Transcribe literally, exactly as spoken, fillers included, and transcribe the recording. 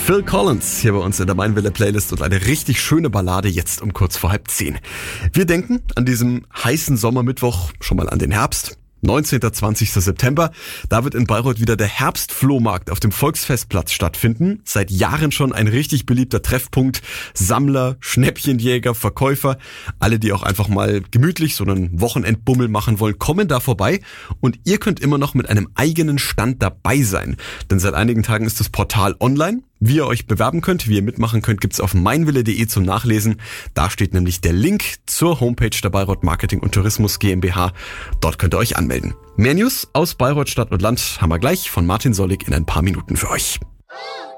Phil Collins hier bei uns in der Meinwille Playlist und eine richtig schöne Ballade jetzt um kurz vor halb zehn. Wir denken an diesem heißen Sommermittwoch schon mal an den Herbst. neunzehnter zwanzigster September, da wird in Bayreuth wieder der Herbstflohmarkt auf dem Volksfestplatz stattfinden. Seit Jahren schon ein richtig beliebter Treffpunkt. Sammler, Schnäppchenjäger, Verkäufer, alle, die auch einfach mal gemütlich so einen Wochenendbummel machen wollen, kommen da vorbei und ihr könnt immer noch mit einem eigenen Stand dabei sein. Denn seit einigen Tagen ist das Portal online. Wie ihr euch bewerben könnt, wie ihr mitmachen könnt, gibt's auf meinwille punkt de zum Nachlesen. Da steht nämlich der Link zur Homepage der Bayreuth Marketing und Tourismus GmbH. Dort könnt ihr euch anmelden. Mehr News aus Bayreuth Stadt und Land haben wir gleich von Martin Sollig in ein paar Minuten für euch.